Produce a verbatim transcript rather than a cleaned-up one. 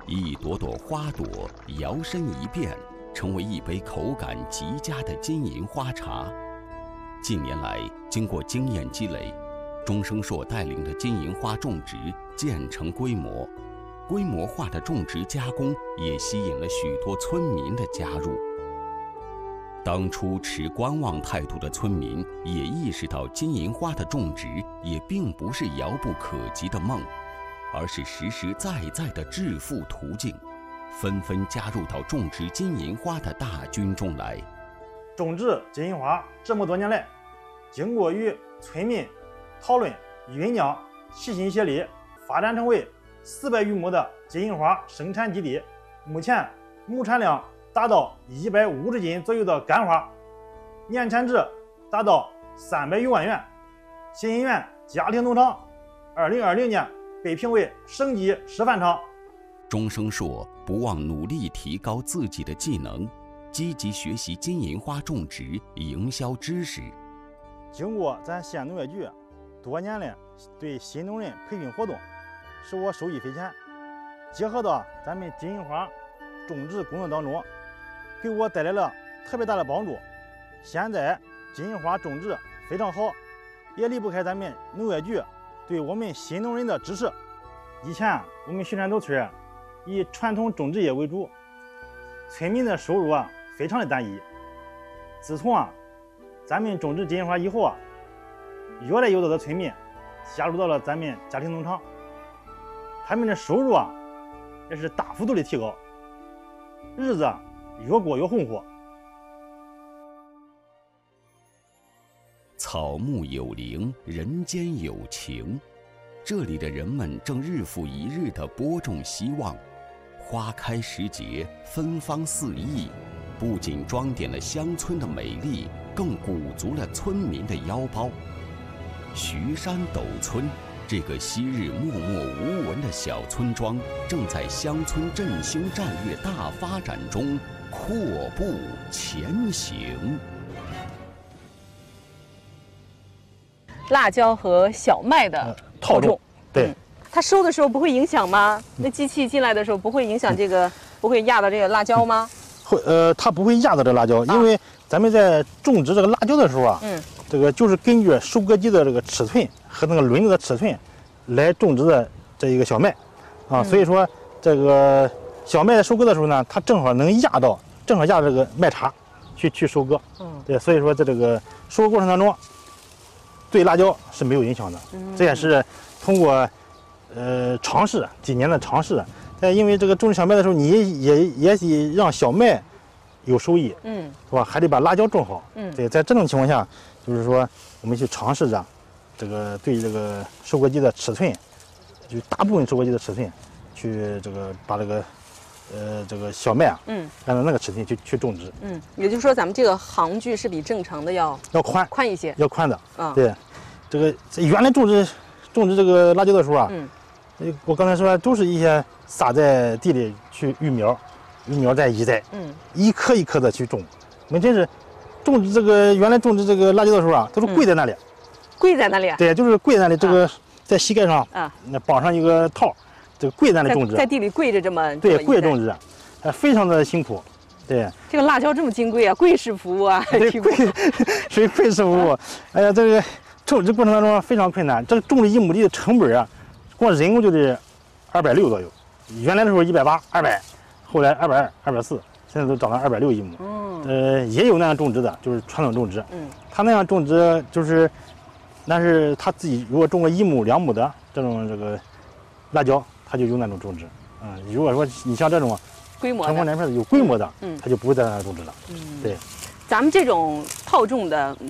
一朵朵花朵摇身一变，成为一杯口感极佳的金银花茶。近年来，经过经验积累，钟生硕带领的金银花种植渐成规模，规模化的种植加工也吸引了许多村民的加入。当初持观望态度的村民也意识到金银花的种植也并不是遥不可及的梦，而是实实在在的致富途径，纷纷加入到种植金银花的大军中来。 种植金银花这么多年来，经过与村民讨论酝酿，齐心协力，发展成为四百余亩的金银花生产基地。目前亩产量达到一百五十斤左右的干花，年产值达到三百余万元。新银源家庭农场二零二零年被评为省级示范场。 钟生硕不忘努力提高自己的技能，积极学习金银花种植、营销知识。 经过咱县农业局多年的对新农人培训活动，使我受益匪浅。结合到咱们金银花种植工作当中，给我带来了特别大的帮助。现在金银花种植非常好，也离不开咱们农业局对我们新农人的支持。以前我们徐山头村以传统种植业为主，村民的收入啊非常的单一。自从啊咱们种植金银花以后啊，越来越多的村民加入到了咱们家庭农场，他们的收入啊也是大幅度的提高，日子越过越红火。 草木有灵，人间有情。这里的人们正日复一日地播种希望，花开时节，芬芳四溢，不仅装点了乡村的美丽，更鼓足了村民的腰包。徐山斗村这个昔日默默无闻的小村庄，正在乡村振兴战略大发展中阔步前行。 辣椒和小麦的套种， 对、 嗯，它收的时候不会影响吗？那机器进来的时候不会影响这个，嗯、不会压到这个辣椒吗？ 会，呃，它不会压到这辣椒，啊、因为咱们在种植这个辣椒的时候啊，嗯，这个就是根据收割机的这个尺寸和那个轮子的尺寸来种植的这一个小麦，啊，嗯、所以说这个小麦收割的时候呢，它正好能压到，正好压这个麦茬去去收割，嗯，对，所以说在这个收割过程当中，对辣椒是没有影响的，嗯，这也是通过呃尝试几年的尝试，但因为这个种植小麦的时候，你也也也让小麦有收益，嗯，是吧？还得把辣椒种好，嗯，对，在这种情况下，就是说我们去尝试着这个对这个收割机的尺寸，就大部分收割机的尺寸，去这个把这个呃这个小麦啊，嗯，按照那个尺寸去去种植， 嗯，也就是说咱们这个行距是比正常的要要宽宽一些， 要宽的，啊，对，这个原来种植种植这个辣椒的时候啊，嗯，我刚才说都是一些撒在地里去育苗，育苗再移栽，嗯，一颗一颗的去种，我们真是种植这个原来种植这个辣椒的时候啊，都是跪在那里，嗯、 跪在那里， 对，就是跪在那里，这个在膝盖上啊，那绑上一个套，这个跪在那里种植， 在地里跪着这么对跪着种植，呃，非常的辛苦，对。 这个辣椒这么金贵啊，贵式服务啊， 对，贵，属于贵式服务。哎呀，这个种植过程当中非常困难，这个种植一亩地的成本啊，光人工就得二百六左右，原来的时候一百八、二百，后来二百二、二百四，现在都涨到二百六一亩。嗯，呃，也有那样种植的，就是传统种植。嗯，他那样种植就是，但是他自己如果种个一亩、两亩的这种这个辣椒，他就有那种种植。嗯，如果说你像这种规模成功连片的有规模的，嗯，他就不会在那种植了。嗯，对。 咱们这种套种的